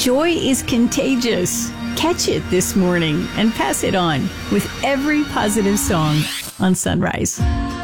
Joy is contagious. Catch it this morning and pass it on with every positive song on Sunrise.